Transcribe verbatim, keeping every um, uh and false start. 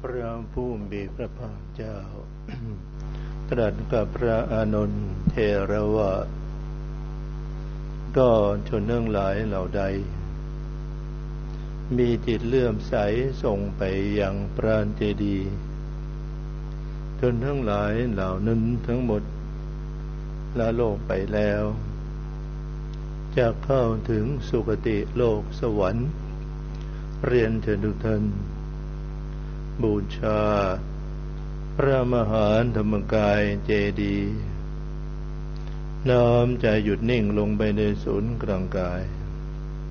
พระผู้มีพระภาคเจ้า ตรัสกับพระอานนท์เถระว่าก็ชนทั้งหลายเหล่าใดมีจิตเลื่อมใสส่งไปยังปราณเจดีย์ชนทั้งหลายเหล่านั้นทั้งหมดละโลกไปแล้วจะเข้าถึงสุคติโลกสวรรค์เรียนเถิดทุกท่านบูชาพระมหาธรรมกายเจดีย์น้อมใจหยุดนิ่งลงไปในศูนย์กลางกาย